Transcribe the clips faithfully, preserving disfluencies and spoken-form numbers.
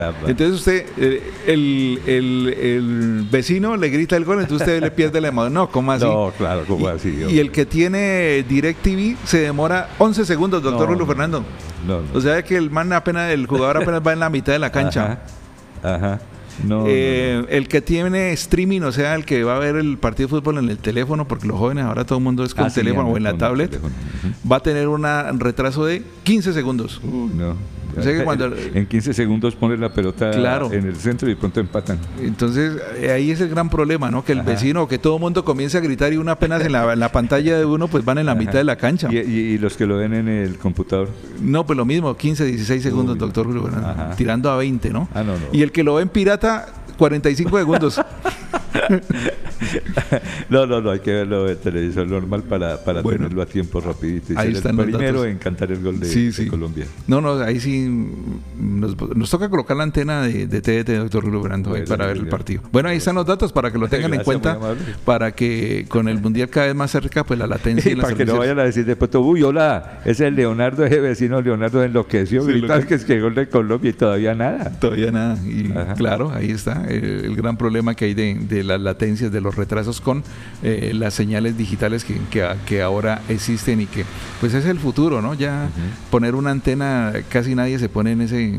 Entonces usted, eh, el, el, el vecino le grita el gol, entonces usted le pierde la emoción. No, ¿cómo así? No, claro, ¿cómo y, así? Y el que tiene DirecTV se demora once segundos, doctor No, Julio no, Fernando. No, no. O sea que el man apenas, el jugador apenas va en la mitad de la cancha. Ajá. Ajá. No, eh, no, no. El que tiene streaming, o sea, el que va a ver el partido de fútbol en el teléfono, porque los jóvenes ahora todo el mundo es con Ah, el sí, teléfono o en la tablet, uh-huh. va a tener un retraso de quince segundos. Uh, no. O sea que cuando, en quince segundos pones la pelota claro, en el centro y de pronto empatan. Entonces ahí es el gran problema, ¿no? Que el Ajá. vecino, que todo el mundo comience a gritar y uno apenas en la, en la pantalla de uno pues van en la Ajá. mitad de la cancha. ¿Y, y, y los que lo ven en el computador? No, pues lo mismo, quince, dieciséis segundos, Uy, doctor Julio Fernando, tirando a veinte, ¿no? Ah, no, no. Y el que lo ve en pirata, cuarenta y cinco segundos. no, no, no, hay que verlo en televisor normal para, para bueno, tenerlo a tiempo rapidito y ahí ser el primero en cantar el gol de, sí, sí. de Colombia. No, no, ahí sí nos, nos toca colocar la antena de, de T D T, doctor Julio Fernando, bueno, para ver el partido. Bueno, ahí están los datos para que lo tengan Gracias, en cuenta, para que con el Mundial cada vez más cerca, pues la latencia y, y para que no vayan a decir después, uy, hola, ese es Leonardo, ese vecino Leonardo enloqueció, sí, gritar que es que gol de Colombia y todavía nada. Todavía nada, y Ajá. claro, ahí está el, el gran problema que hay de, de las latencias, de los retrasos con eh, las señales digitales que, que, que ahora existen y que pues es el futuro, ¿no? Ya uh-huh. poner una antena, casi nadie se pone en ese...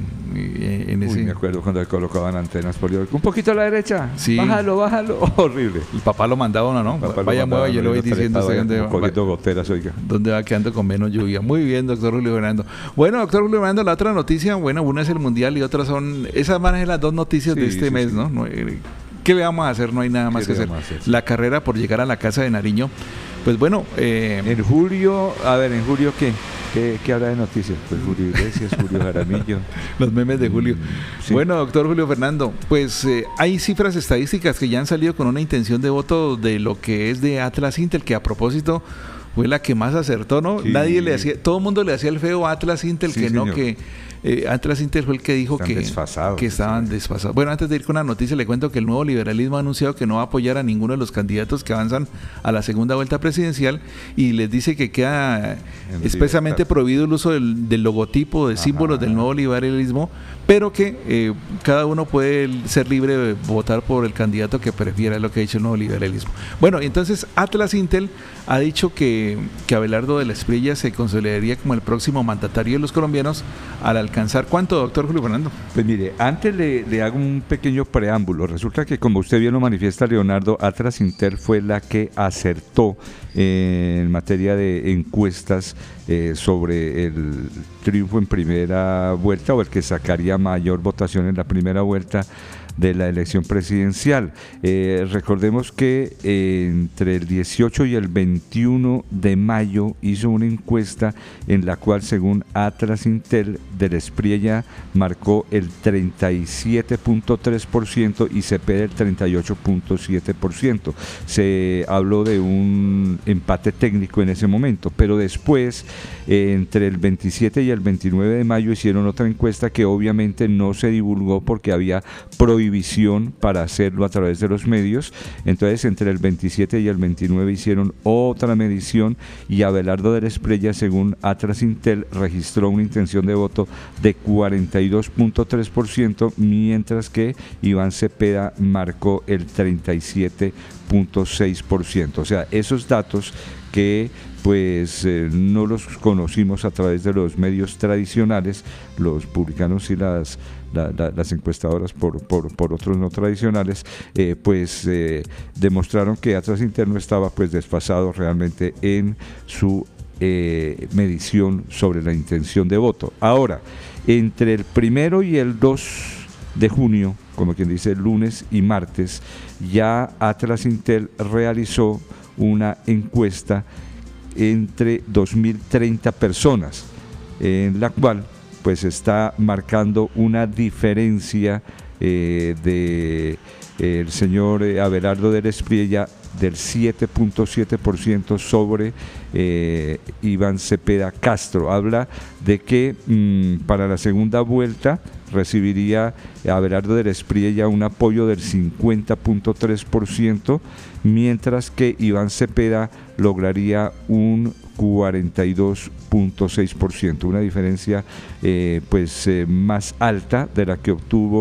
En ese... Uy, me acuerdo cuando colocaban antenas por Dios. Un poquito a la derecha, sí. bájalo, bájalo, horrible. El papá lo mandaba uno, ¿no? Vaya, mueva, yo le voy diciendo dónde va, goteras, oiga. dónde va quedando con menos lluvia. Muy bien, doctor Julio Fernando. Bueno, doctor Julio Fernando, la otra noticia, bueno, una es el Mundial y otra son, esas van a ser las dos noticias sí, de este sí, mes, sí. ¿no? no ¿Qué le vamos a hacer? No hay nada más que hacer. hacer. La carrera por llegar a la casa de Nariño. Pues bueno... Eh, en julio, a ver, ¿en julio qué? ¿Qué, qué habrá de noticias? Pues Julio Iglesias, Julio Jaramillo. Los memes de Julio. Sí. Bueno, doctor Julio Fernando, pues eh, hay cifras estadísticas que ya han salido con una intención de voto de lo que es de Atlas Intel, que a propósito fue la que más acertó, ¿no? Sí. Nadie le hacía, todo el mundo le hacía el feo a Atlas Intel, sí, que señor. no, que... Eh, Atlas Intel fue el que dijo que, que estaban desfasados. Bueno, antes de ir con la noticia, le cuento que el nuevo liberalismo ha anunciado que no va a apoyar a ninguno de los candidatos que avanzan a la segunda vuelta presidencial y les dice que queda en expresamente libertad. prohibido el uso del, del logotipo, de Ajá. símbolos del nuevo liberalismo, pero que eh, cada uno puede ser libre de votar por el candidato que prefiera, lo que ha dicho el nuevo liberalismo. Bueno, entonces Atlas Intel ha dicho que, que Abelardo de la Espriella se consolidaría como el próximo mandatario de los colombianos al alcanzar ¿cuánto, doctor Julio Fernando? Pues mire, antes le, le hago un pequeño preámbulo. Resulta que, como usted bien lo manifiesta, Leonardo, Atlas Intel fue la que acertó eh, en materia de encuestas eh, sobre el triunfo en primera vuelta o el que sacaría mayor votación en la primera vuelta de la elección presidencial. Eh, recordemos que eh, entre el dieciocho y el veintiuno de mayo hizo una encuesta en la cual, según Atlas Intel, de la Espriella marcó el treinta y siete punto tres por ciento y Cepeda el treinta y ocho punto siete por ciento. Se habló de un empate técnico en ese momento, pero después, eh, entre el veintisiete y el veintinueve de mayo, hicieron otra encuesta que obviamente no se divulgó porque había prohibido prohibición para hacerlo a través de los medios. Entonces, entre el veintisiete y el veintinueve hicieron otra medición y Abelardo de la Espriella, según Atlas Intel, registró una intención de voto de cuarenta y dos punto tres por ciento, mientras que Iván Cepeda marcó el treinta y siete punto seis por ciento. O sea, esos datos que pues eh, no los conocimos a través de los medios tradicionales, los publicanos y las La, la, las encuestadoras por, por, por otros no tradicionales, eh, pues eh, demostraron que Atlas Intel no estaba pues desfasado realmente en su eh, medición sobre la intención de voto. Ahora, entre el primero y el dos de junio, como quien dice lunes y martes, ya Atlas Intel realizó una encuesta entre dos mil treinta personas, en la cual pues está marcando una diferencia eh, de eh, el señor eh, Abelardo de la Espriella del siete punto siete por ciento sobre eh, Iván Cepeda Castro. Habla de que mmm, para la segunda vuelta recibiría Abelardo de la Espriella un apoyo del cincuenta punto tres por ciento, mientras que Iván Cepeda lograría un cuarenta y dos punto seis por ciento, una diferencia eh, pues eh, más alta de la que obtuvo